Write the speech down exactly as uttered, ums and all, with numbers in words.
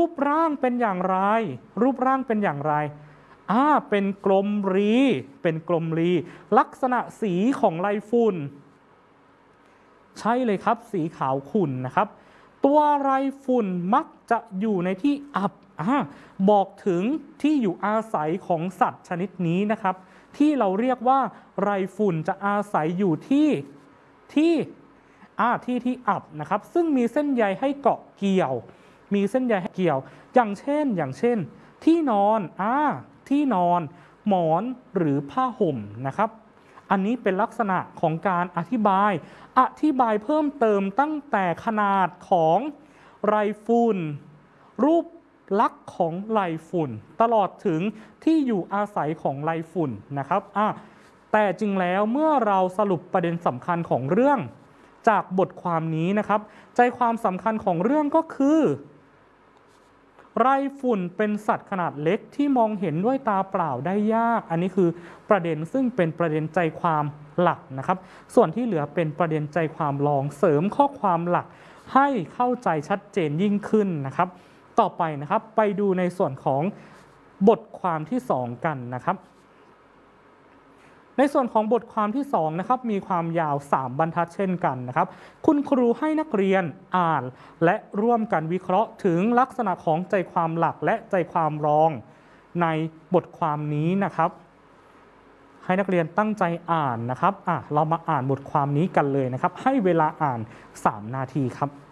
ปร่างเป็นอย่างไรรูปร่างเป็นอย่างไรอ่าเป็นกลมรีเป็นกลมรีลักษณะสีของไรฝุ่นใช่เลยครับสีขาวขุ่นนะครับตัวไรฝุ่นมักจะอยู่ในที่อับอ่าบอกถึงที่อยู่อาศัยของสัตว์ชนิดนี้นะครับที่เราเรียกว่าไรฝุ่นจะอาศัยอยู่ที่ที่อ่าที่ที่อับนะครับซึ่งมีเส้นใยให้เกาะเกี่ยวมีเส้นใยให้เกี่ยวอย่างเช่นอย่างเช่นที่นอนอ่าที่นอนหมอนหรือผ้าห่มนะครับอันนี้เป็นลักษณะของการอธิบายอธิบายเพิ่มเติมตั้งแต่ขนาดของไรฝุ่นรูปลักษณ์ของไรฝุ่นตลอดถึงที่อยู่อาศัยของไรฝุ่นนะครับอ่ะแต่จริงแล้วเมื่อเราสรุปประเด็นสำคัญของเรื่องจากบทความนี้นะครับใจความสำคัญของเรื่องก็คือไรฝุ่นเป็นสัตว์ขนาดเล็กที่มองเห็นด้วยตาเปล่าได้ยากอันนี้คือประเด็นซึ่งเป็นประเด็นใจความหลักนะครับส่วนที่เหลือเป็นประเด็นใจความรองเสริมข้อความหลักให้เข้าใจชัดเจนยิ่งขึ้นนะครับต่อไปนะครับไปดูในส่วนของบทความที่สองกันนะครับในส่วนของบทความที่สองนะครับมีความยาวสามบรรทัดเช่นกันนะครับคุณครูให้นักเรียนอ่านและร่วมกันวิเคราะห์ถึงลักษณะของใจความหลักและใจความรองในบทความนี้นะครับให้นักเรียนตั้งใจอ่านนะครับอ่ะเรามาอ่านบทความนี้กันเลยนะครับให้เวลาอ่านสามนาทีครับ